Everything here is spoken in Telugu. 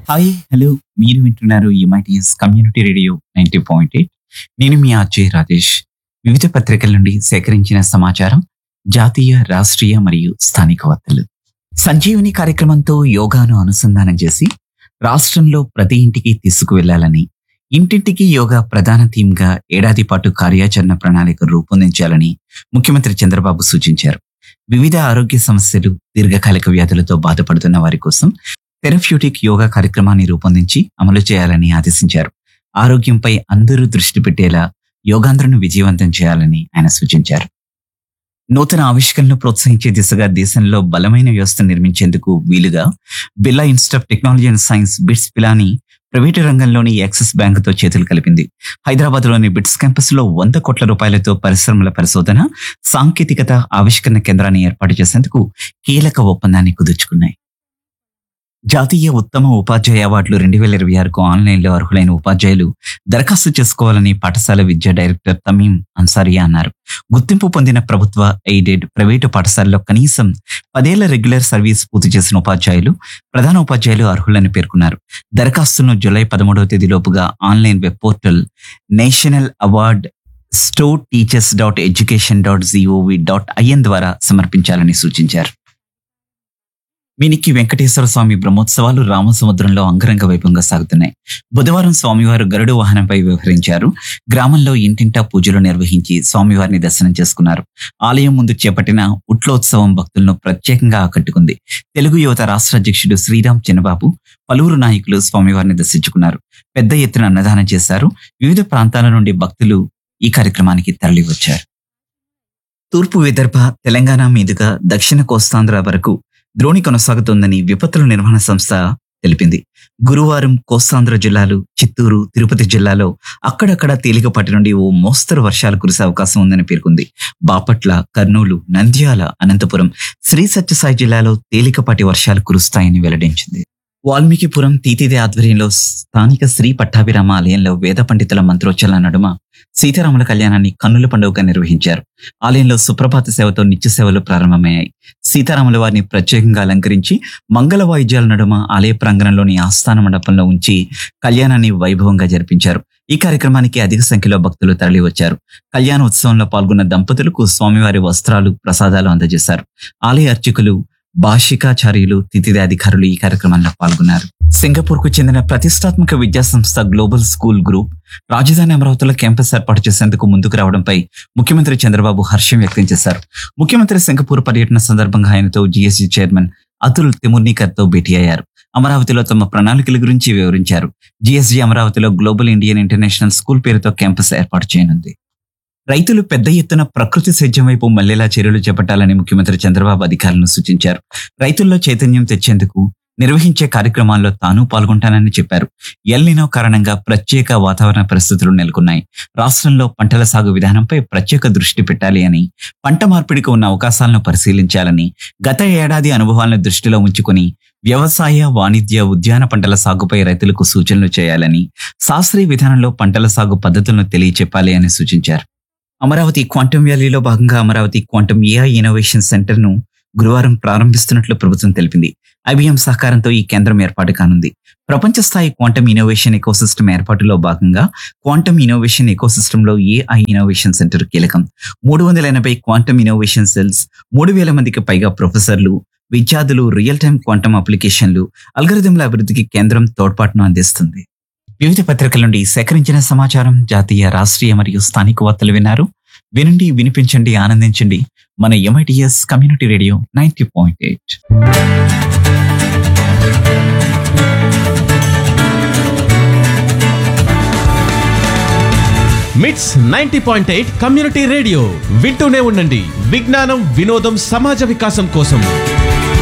హాయ్ హలో మీరు వింటున్నారు ఎంఐటిఎస్ కమ్యూనిటీ రేడియో 90.8. నేను మీ ఆర్జే రాజేష్. వివిధ పత్రికల నుండి సేకరించిన సమాచారం, జాతీయ రాష్ట్రీయ మరియు స్థానిక వార్తలు. సంజీవని కార్యక్రమంతో యోగాను అనుసంధానం చేసి రాష్ట్రంలో ప్రతి ఇంటికి తీసుకువెళ్లాలని, ఇంటింటికి యోగా ప్రధాన థీమ్ గా ఏడాది పాటు కార్యాచరణ ప్రణాళిక రూపొందించాలని ముఖ్యమంత్రి చంద్రబాబు సూచించారు. వివిధ ఆరోగ్య సమస్యలు, దీర్ఘకాలిక వ్యాధులతో బాధపడుతున్న వారి కోసం థెరప్యూటిక్ యోగా కార్యక్రమాన్ని రూపొందించి అమలు చేయాలని ఆదేశించారు. ఆరోగ్యంపై అందరూ దృష్టి పెట్టేలా యోగాంధ్రను విజయవంతం చేయాలని ఆయన సూచించారు. నూతన ఆవిష్కరణలు ప్రోత్సహించే దిశగా దేశంలో బలమైన వ్యవస్థ నిర్మించేందుకు వీలుగా Birla institute of technology and science bits Pilani private రంగంలోని యాక్సిస్ బ్యాంకుతో చేతులు కలిపింది. హైదరాబాద్ లోని బిట్స్ క్యాంపస్ లో 100 కోట్ల రూపాయలతో పరిశ్రమల పరిశోధన, సాంకేతికత, ఆవిష్కరణ కేంద్రాన్ని ఏర్పాటు చేసేందుకు కీలక ఒప్పందాన్ని కుదుర్చుకున్నాయి. జాతీయ ఉత్తమ ఉపాధ్యాయ అవార్డులు 2026కు ఆన్లైన్లో అర్హులైన ఉపాధ్యాయులు దరఖాస్తు చేసుకోవాలని పాఠశాల విద్యా డైరెక్టర్ తమీం అన్సారియా అన్నారు. గుర్తింపు పొందిన ప్రభుత్వ, ఎయిడెడ్, ప్రైవేటు పాఠశాలలో కనీసం 10 ఏళ్ల రెగ్యులర్ సర్వీస్ పూర్తి చేసిన ఉపాధ్యాయులు, ప్రధాన ఉపాధ్యాయులు అర్హులని పేర్కొన్నారు. దరఖాస్తును July 13వ తేదీలోపుగా online web portal national award storeteachers.education.gov.in ద్వారా సమర్పించాలని సూచించారు. మినికి వెంకటేశ్వర స్వామి బ్రహ్మోత్సవాలు రామసముద్రంలో అంగరంగ వైభవంగా సాగుతున్నాయి. బుధవారం స్వామివారు గరుడు వాహనంపై వ్యవహరించారు. గ్రామంలో ఇంటింటా పూజలు నిర్వహించి స్వామివారిని దర్శనం చేసుకున్నారు. ఆలయం ముందు చేపట్టిన ఉట్లోత్సవం భక్తులను ప్రత్యేకంగా ఆకట్టుకుంది. తెలుగు యువత రాష్ట్ర అధ్యక్షుడు శ్రీరామ్ చిన్నబాబు, పలువురు నాయకులు స్వామివారిని దర్శించుకున్నారు. పెద్ద ఎత్తున అన్నదానం చేశారు. వివిధ ప్రాంతాల నుండి భక్తులు ఈ కార్యక్రమానికి తరలివచ్చారు. తూర్పు విదర్భ, తెలంగాణ మీదుగా దక్షిణ కోస్తాంధ్ర వరకు ద్రోణి కొనసాగుతోందని విపత్తుల నిర్వహణ సంస్థ తెలిపింది. గురువారం కోస్తాంధ్ర జిల్లాలు, చిత్తూరు, తిరుపతి జిల్లాలో అక్కడక్కడ తేలికపాటి నుండి ఓ మోస్తరు వర్షాలు కురిసే అవకాశం ఉందని పేర్కొంది. బాపట్ల, కర్నూలు, నంద్యాల, అనంతపురం, శ్రీ సత్యసాయి జిల్లాలో తేలికపాటి వర్షాలు కురుస్తాయని వెల్లడించింది. వాల్మీకిపురం తీతిదే ఆధ్వర్యంలో స్థానిక శ్రీ పట్టాభిరామ ఆలయంలో వేద పండితుల మంత్రోచ్చరణ నడుమ సీతారాముల కళ్యాణాన్ని కన్నుల పండుగగా నిర్వహించారు. ఆలయంలో సుప్రభాత సేవతో నిత్య సేవలు ప్రారంభమయ్యాయి. సీతారాముల వారిని ప్రత్యేకంగా అలంకరించి మంగళ వాయిద్యాల నడుమ ఆలయ ప్రాంగణంలోని ఆస్థాన మండపంలో ఉంచి కళ్యాణాన్ని వైభవంగా జరిపించారు. ఈ కార్యక్రమానికి అధిక సంఖ్యలో భక్తులు తరలివచ్చారు. కళ్యాణ ఉత్సవంలో పాల్గొన్న దంపతులకు స్వామివారి వస్త్రాలు, ప్రసాదాలు అందజేశారు. ఆలయ అర్చకులు, భాషికాచార్యులు, తిథిదే అధికారులు ఈ కార్యక్రమంలో పాల్గొన్నారు. సింగపూర్ కు చెందిన ప్రతిష్టాత్మక విద్యా సంస్థ గ్లోబల్ స్కూల్ గ్రూప్ రాజధాని అమరావతిలో క్యాంపస్ ఏర్పాటు చేసేందుకు ముందుకు రావడంపై ముఖ్యమంత్రి చంద్రబాబు హర్షం వ్యక్తం చేశారు. ముఖ్యమంత్రి సింగపూర్ పర్యటన సందర్భంగా ఆయనతో జీఎస్టీ చైర్మన్ అతుల్ తిముర్నికర్ తో భేటీ అయ్యారు. అమరావతిలో తమ ప్రణాళికల గురించి వివరించారు. జీఎస్టీ అమరావతిలో గ్లోబల్ ఇండియన్ ఇంటర్నేషనల్ స్కూల్ పేరుతో క్యాంపస్ ఏర్పాటు చేయనుంది. రైతులు పెద్ద ఎత్తున ప్రకృతి సేద్యం వైపు మళ్లేలా చర్యలు చేపట్టాలని ముఖ్యమంత్రి చంద్రబాబు అధికారులను సూచించారు. రైతుల్లో చైతన్యం తెచ్చేందుకు నిర్వహించే కార్యక్రమాల్లో తాను పాల్గొంటానని చెప్పారు. ఎల్నినో కారణంగా ప్రత్యేక వాతావరణ పరిస్థితులు నెలకొన్నాయి. రాష్ట్రంలో పంటల సాగు విధానంపై ప్రత్యేక దృష్టి పెట్టాలి అని, పంట మార్పిడికి ఉన్న అవకాశాలను పరిశీలించాలని, గత ఏడాది అనుభవాలను దృష్టిలో ఉంచుకొని వ్యవసాయ, వాణిజ్య, ఉద్యాన పంటల సాగుపై రైతులకు సూచనలు చేయాలని, శాస్త్రీయ విధానంలో పంటల సాగు పద్ధతులను తెలియచెప్పాలి అని సూచించారు. అమరావతి క్వాంటమ్ వ్యాలీలో భాగంగా Amaravati quantum AI innovation centre ను గురువారం ప్రారంభిస్తున్నట్లు ప్రభుత్వం తెలిపింది. ఐబీఎం సహకారంతో ఈ కేంద్రం ఏర్పాటు కానుంది. ప్రపంచ స్థాయి క్వాంటమ్ ఇన్నోవేషన్ ఎకోసిస్టమ్ ఏర్పాటులో భాగంగా క్వాంటమ్ ఇన్నోవేషన్ ఎకోసిస్టమ్ లో ఏఐ ఇన్నోవేషన్ సెంటర్ కీలకం. 380 క్వాంటమ్ ఇన్నోవేషన్ సెల్స్, 3000 మందికి పైగా ప్రొఫెసర్లు, విద్యార్థులు, రియల్ టైమ్ క్వాంటమ్ అప్లికేషన్లు, అల్గరిథంల అభివృద్ధికి కేంద్రం తోడ్పాటును అందిస్తుంది. వివిధ పత్రికల నుండి సేకరించిన సమాచారం, జాతీయ, రాష్ట్రీయ మరియు స్థానిక వార్తలు విన్నారు. వినండి, వినిపించండి, ఆనందించండి. మన ఎంఐటిఎస్ కమ్యూనిటీ రేడియో 90.8. మిట్స్ 90.8 కమ్యూనిటీ రేడియో వింటూనే ఉండండి. విజ్ఞానం, వినోదం, సమాజ వికాసం కోసం